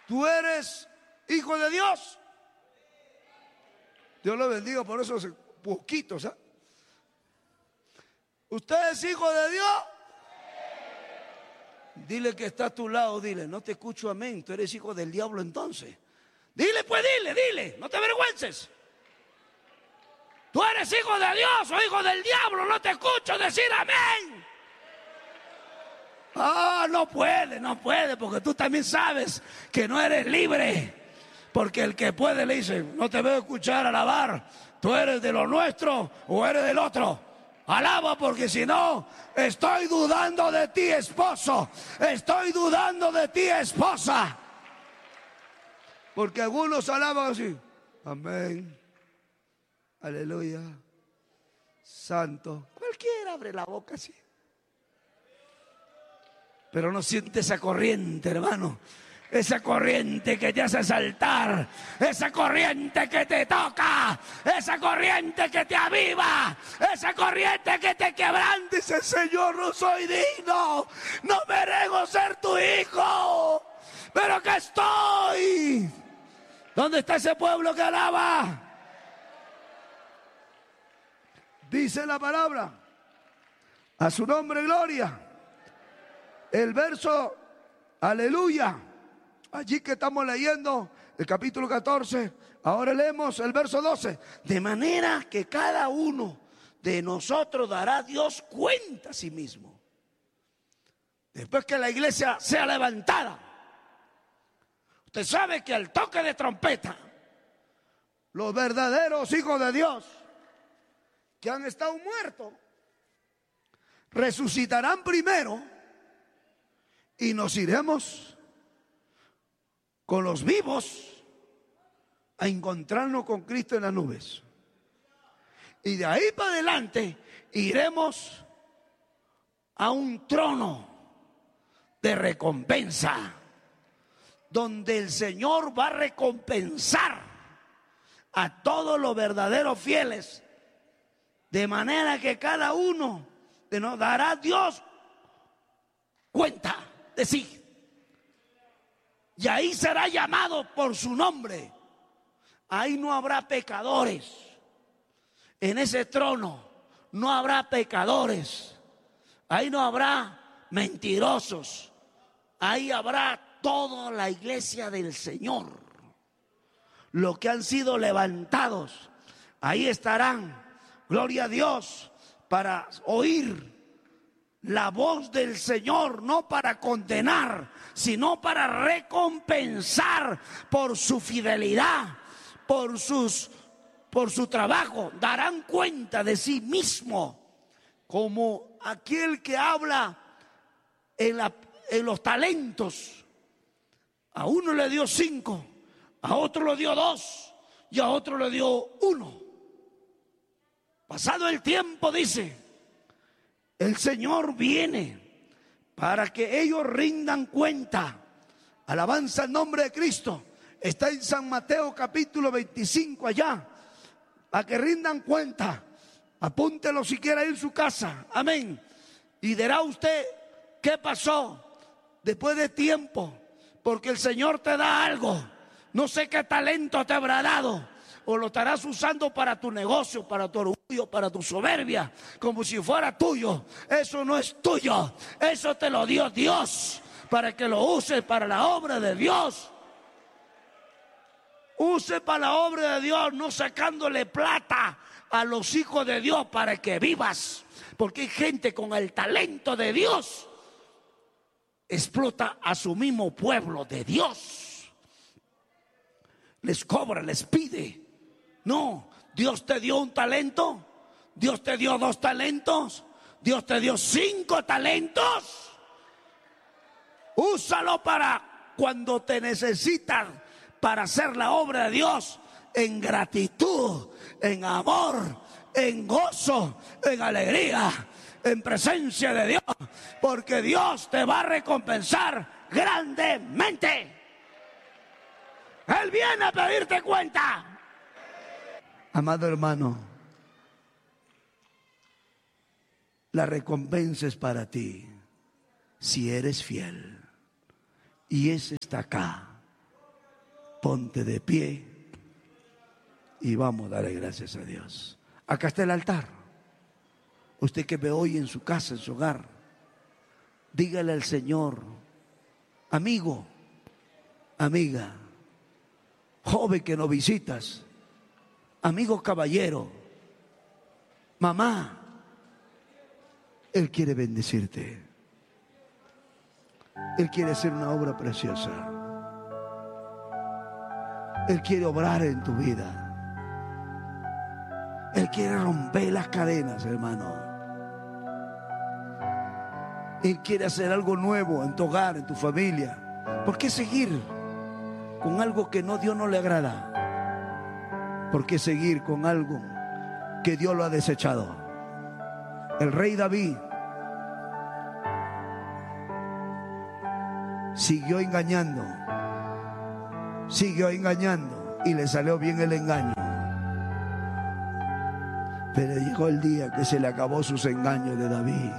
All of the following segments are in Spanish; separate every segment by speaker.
Speaker 1: Tú eres hijo de Dios. Dios lo bendiga por esos poquitos, ¿eh? ¿Usted es hijo de Dios? Dile que está a tu lado, dile, no te escucho, amén. Tú eres hijo del diablo entonces. Dile pues, dile, no te avergüences. Tú eres hijo de Dios o hijo del diablo, no te escucho decir amén. Ah, no puede, porque tú también sabes que no eres libre. Porque el que puede le dice, no te veo escuchar alabar, tú eres de lo nuestro o eres del otro. Alaba, porque si no, estoy dudando de ti, esposo. Estoy dudando de ti, esposa. Porque algunos alaban así, amén, aleluya, santo. Cualquiera abre la boca así. Pero no siente esa corriente, hermano. Esa corriente que te hace saltar, esa corriente que te toca, esa corriente que te aviva, esa corriente que te quebranta. Dice, Señor, no soy digno, no merezco ser tu hijo, pero acá estoy. ¿Dónde está ese pueblo que alaba? Dice la palabra, a su nombre gloria. El verso, aleluya. Allí que estamos leyendo el capítulo 14, ahora leemos el verso 12. De manera que cada uno de nosotros dará a Dios cuenta a sí mismo. Después que la iglesia sea levantada. Usted sabe que al toque de trompeta, los verdaderos hijos de Dios que han estado muertos resucitarán primero y nos iremos con los vivos a encontrarnos con Cristo en las nubes. Y de ahí para adelante iremos a un trono de recompensa, donde el Señor va a recompensar a todos los verdaderos fieles, de manera que cada uno de nos dará a Dios cuenta de sí. Y ahí será llamado por su nombre. Ahí no habrá pecadores. En ese trono no habrá pecadores. Ahí no habrá mentirosos. Ahí habrá toda la iglesia del Señor. Los que han sido levantados. Ahí estarán, gloria a Dios, para oír la voz del Señor, no para condenar, sino para recompensar por su fidelidad, por su trabajo. Darán cuenta de sí mismo, como aquel que habla en los talentos. A uno le dio 5, a otro le dio 2 y a otro le dio 1. Pasado el tiempo, dice, el Señor viene para que ellos rindan cuenta. Alabanza al nombre de Cristo. Está en San Mateo capítulo 25 allá. Para que rindan cuenta. Apúntelo si quiere ir en su casa. Amén. Y dirá usted qué pasó después de tiempo. Porque el Señor te da algo. No sé qué talento te habrá dado. O lo estarás usando para tu negocio, para tu orgullo, para tu soberbia, como si fuera tuyo. Eso no es tuyo. Eso te lo dio Dios para que lo uses para la obra de Dios. Use para la obra de Dios, no sacándole plata a los hijos de Dios para que vivas. Porque hay gente con el talento de Dios explota a su mismo pueblo de Dios. Les cobra, les pide. No, Dios te dio un talento, Dios te dio 2 talentos, Dios te dio 5 talentos. Úsalo para cuando te necesitas para hacer la obra de Dios en gratitud, en amor, en gozo, en alegría, en presencia de Dios, porque Dios te va a recompensar grandemente. Él viene a pedirte cuenta. Amado hermano, la recompensa es para ti si eres fiel. Y ese está acá. Ponte de pie y vamos a darle gracias a Dios. Acá está el altar. Usted que me oye en su casa, en su hogar, dígale al Señor: amigo, amiga, joven que nos visitas, amigo caballero, mamá, Él quiere bendecirte. Él quiere hacer una obra preciosa. Él quiere obrar en tu vida. Él quiere romper las cadenas, hermano. Él quiere hacer algo nuevo en tu hogar, en tu familia. ¿Por qué seguir con algo que Dios no le agrada? ¿Por qué seguir con algo que Dios lo ha desechado? El rey David siguió engañando y le salió bien el engaño. Pero llegó el día que se le acabó sus engaños de David.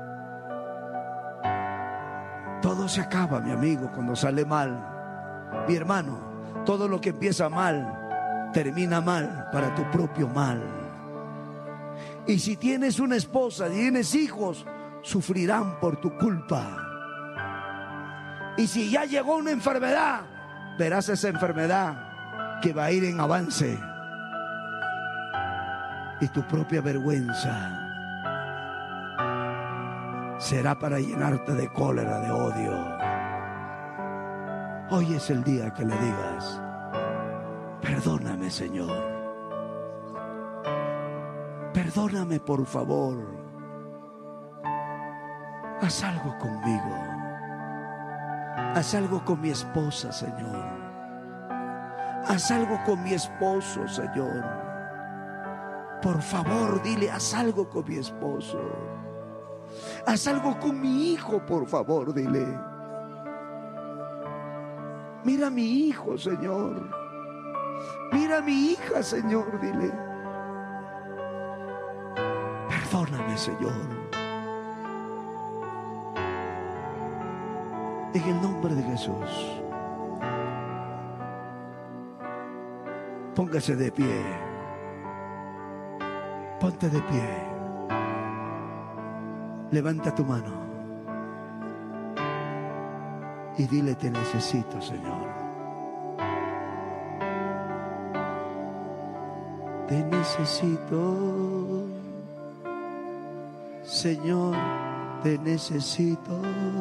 Speaker 1: Todo se acaba, mi amigo, cuando sale mal. Mi hermano, todo lo que empieza mal termina mal para tu propio mal. Y si tienes una esposa, tienes hijos, sufrirán por tu culpa. Y si ya llegó una enfermedad, verás esa enfermedad que va a ir en avance. Y tu propia vergüenza será para llenarte de cólera, de odio. Hoy es el día que le digas: perdóname, Señor. Perdóname, por favor. Haz algo conmigo. Haz algo con mi esposa, Señor. Haz algo con mi esposo, Señor. Por favor, dile: haz algo con mi esposo. Haz algo con mi hijo, por favor, dile. Mira a mi hijo, Señor. Mira a mi hija, Señor, dile. Perdóname, Señor. En el nombre de Jesús. Póngase de pie. Ponte de pie. Levanta tu mano y dile: te necesito, Señor. Te necesito, Señor, te necesito.